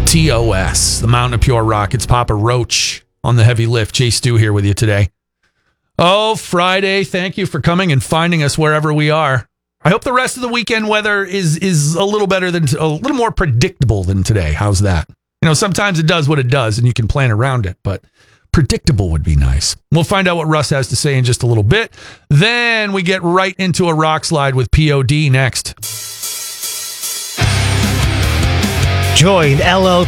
TOS, the Mountain of Pure Rock. It's Papa Roach on the heavy lift. Jay Stu here with you today. Oh, Friday. Thank you for coming and finding us wherever we are. I hope the rest of the weekend weather is a little more predictable than today. How's that? Sometimes it does what it does and you can plan around it, but predictable would be nice. We'll find out what Russ has to say in just a little bit. Then we get right into a rock slide with POD next. Join LL